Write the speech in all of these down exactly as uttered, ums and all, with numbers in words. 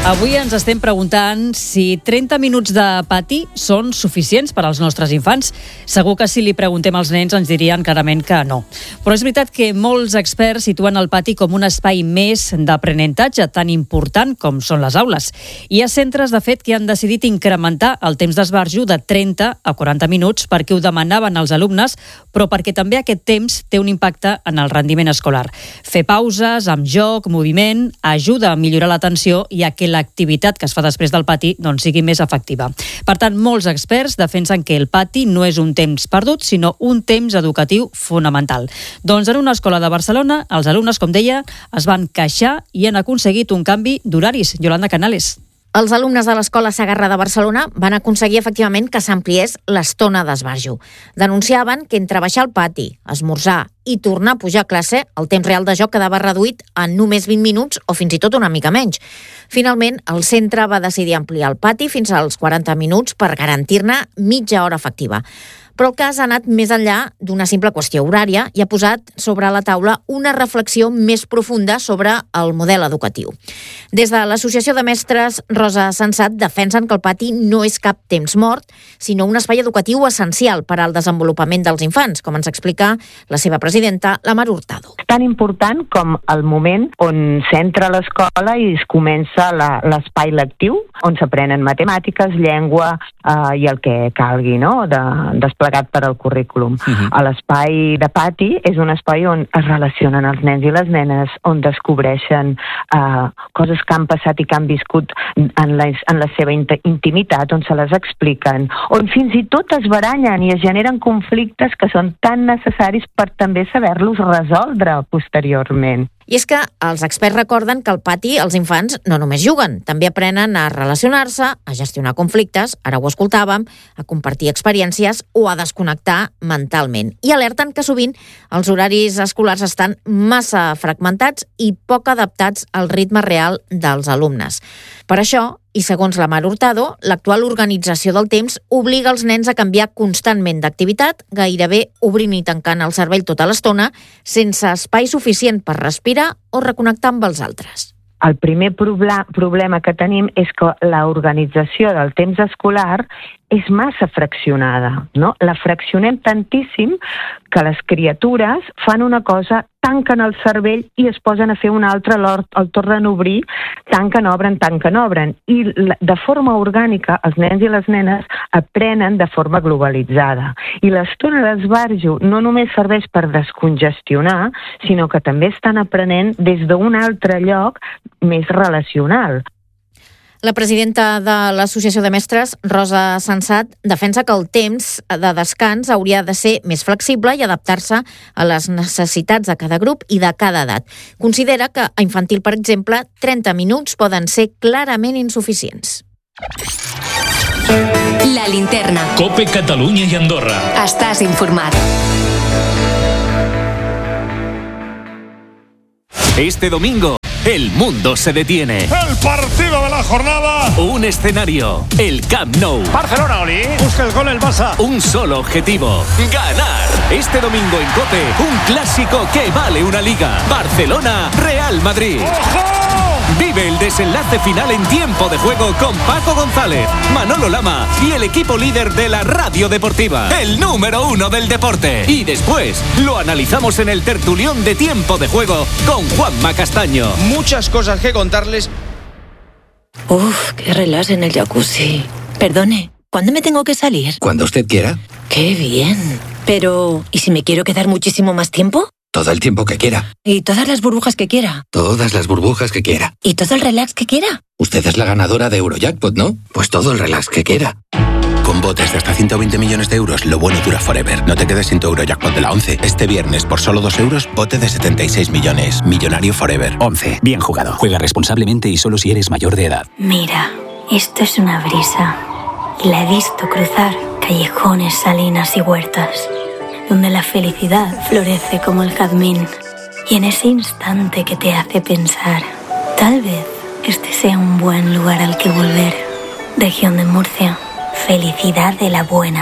Avui ens estem preguntant si trenta minuts de pati són suficients per als nostres infants. Segur que si li preguntem als nens ens dirien clarament que no. Però és veritat que molts experts situen el pati com un espai més d'aprenentatge tan important com són les aules. Hi ha centres, de fet, que han decidit incrementar el temps d'esbarjo de trenta a quaranta minuts perquè ho demanaven els alumnes, però perquè també aquest temps té un impacte en el rendiment escolar. Fer pauses, amb joc, moviment, ajuda a millorar l'atenció i a que l'activitat que es fa després del pati doncs, sigui més efectiva. Per tant, molts experts defensen que el pati no és un temps perdut, sinó un temps educatiu fonamental. Doncs en una escola de Barcelona, els alumnes, com deia, es van queixar i han aconseguit un canvi d'horaris. Yolanda Canales. Els alumnes de l'Escola Segarra de Barcelona van aconseguir efectivament que s'ampliés l'estona d'esbarjo. Denunciaven que entre baixar al pati, esmorzar i tornar a pujar a classe, el temps real de joc quedava reduït a només vint minuts o fins i tot una mica menys. Finalment, el centre va decidir ampliar el pati fins als quaranta minuts per garantir-ne mitja hora efectiva. Però el cas ha anat més enllà d'una simple qüestió horària i ha posat sobre la taula una reflexió més profunda sobre el model educatiu. Des de l'Associació de Mestres Rosa Sensat defensen que el pati no és cap temps mort, sinó un espai educatiu essencial per al desenvolupament dels infants, com ens explica la seva presidenta, la Mar Hurtado. Tan important com el moment on s'entra a l'escola i es comença la, l'espai lectiu, on s'aprenen matemàtiques, llengua eh, i el que calgui, no?, de, desplegat per al currículum. Uh-huh. A l'espai de pati és un espai on es relacionen els nens i les nenes, on descobreixen eh, coses que han passat i que han viscut en la, en la seva intimitat, on se les expliquen, on fins i tot es baranyen i es generen conflictes que són tan necessaris per també saber-los resoldre posteriorment. I és que els experts recorden que al pati els infants no només juguen, també aprenen a relacionar-se, a gestionar conflictes, ara ho escoltàvem, a compartir experiències o a desconnectar mentalment. I alerten que sovint els horaris escolars estan massa fragmentats i poc adaptats al ritme real dels alumnes. Per això, i segons la Mar Hurtado, l'actual organització del temps obliga els nens a canviar constantment d'activitat, gairebé obrint i tancant el cervell tota l'estona, sense espai suficient per respirar o reconnectar amb els altres. El primer problema que tenim és que l'organització del temps escolar és massa fraccionada, no? La fraccionem tantíssim que les criatures fan una cosa, tanquen el cervell i es posen a fer una altra, el tornen a obrir, tanquen, obren, tanquen, obren. I de forma orgànica els nens i les nenes aprenen de forma globalitzada. I l'estona d'esbarjo no només serveix per descongestionar, sinó que també estan aprenent des d'un altre lloc més relacional. La presidenta de l'Associació de Mestres, Rosa Sensat, defensa que el temps de descans hauria de ser més flexible i adaptar-se a les necessitats de cada grup i de cada edat. Considera que a infantil, per exemple, trenta minuts poden ser clarament insuficients. La linterna. COPE Catalunya i Andorra. Estàs informat. Este domingo, el mundo se detiene. El partido de la jornada. Un escenario, el Camp Nou. Barcelona, Oli. Busca el gol el Barça. Un solo objetivo, ganar. Este domingo en COPE, un clásico que vale una liga. Barcelona, Real Madrid. ¡Ojo! Vive el desenlace final en tiempo de juego con Paco González, Manolo Lama y el equipo líder de la radio deportiva, el número uno del deporte. Y después lo analizamos en el tertulión de tiempo de juego con Juanma Castaño. Muchas cosas que contarles. Uf, qué relax en el jacuzzi. Perdone, ¿cuándo me tengo que salir? Cuando usted quiera. Qué bien. Pero, ¿y si me quiero quedar muchísimo más tiempo? Todo el tiempo que quiera. ¿Y todas las burbujas que quiera? Todas las burbujas que quiera. ¿Y todo el relax que quiera? Usted es la ganadora de Eurojackpot, ¿no? Pues todo el relax que quiera. Con botes de hasta ciento veinte millones de euros, lo bueno dura forever. No te quedes sin tu Eurojackpot de la once. Este viernes, por solo dos euros, bote de setenta y seis millones. Millonario forever. once. Bien jugado. Juega responsablemente y solo si eres mayor de edad. Mira, esto es una brisa. Y la he visto cruzar callejones, salinas y huertas, donde la felicidad florece como el jazmín. Y en ese instante que te hace pensar, tal vez este sea un buen lugar al que volver. Región de Murcia. Felicidad de la buena.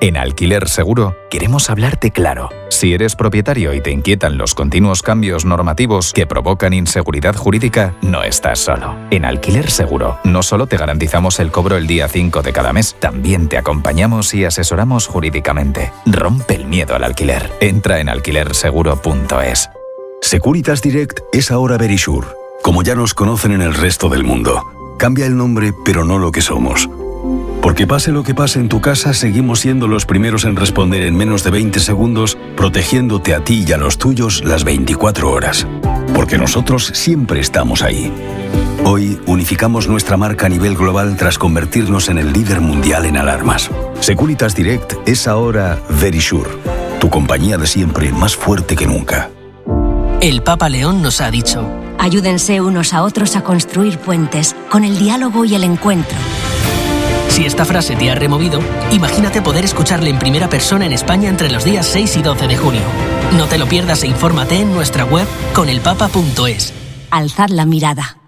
En Alquiler Seguro queremos hablarte claro. Si eres propietario y te inquietan los continuos cambios normativos que provocan inseguridad jurídica, no estás solo. En Alquiler Seguro no solo te garantizamos el cobro el día cinco de cada mes, también te acompañamos y asesoramos jurídicamente. Rompe el miedo al alquiler. Entra en alquiler seguro punto es. Securitas Direct es ahora Verisure, como ya nos conocen en el resto del mundo. Cambia el nombre, pero no lo que somos. Porque pase lo que pase en tu casa, seguimos siendo los primeros en responder en menos de veinte segundos, protegiéndote a ti y a los tuyos las veinticuatro horas. Porque nosotros siempre estamos ahí. Hoy unificamos nuestra marca a nivel global tras convertirnos en el líder mundial en alarmas. Securitas Direct es ahora Verisure, tu compañía de siempre más fuerte que nunca. El Papa León nos ha dicho: ayúdense unos a otros a construir puentes con el diálogo y el encuentro. Si esta frase te ha removido, imagínate poder escucharle en primera persona en España entre los días seis y doce de junio. No te lo pierdas e infórmate en nuestra web con el papa punto es. Alzad la mirada.